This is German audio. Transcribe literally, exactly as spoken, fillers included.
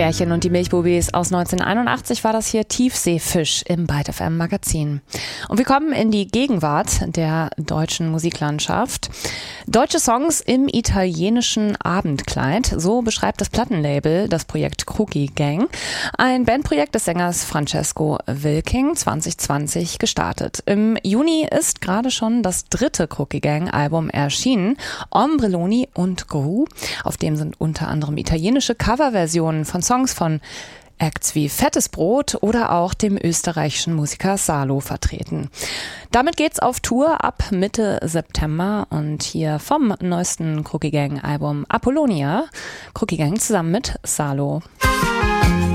Gummibärchen und die Milchbubis aus neunzehnhunderteinundachtzig war das hier Tiefseefisch im Byte F M Magazin. Und wir kommen in die Gegenwart der deutschen Musiklandschaft. Deutsche Songs im italienischen Abendkleid, so beschreibt das Plattenlabel das Projekt Cookie Gang. Ein Bandprojekt des Sängers Francesco Wilking, zwanzig zwanzig gestartet. Im Juni ist gerade schon das dritte Cookie Gang Album erschienen, Ombrelloni und Gru. Auf dem sind unter anderem italienische Coverversionen von Songs von Acts wie Fettes Brot oder auch dem österreichischen Musiker Salo vertreten. Damit geht's auf Tour ab Mitte September und hier vom neuesten Cookie Gang Album Apollonia, Cookie Gang zusammen mit Salo.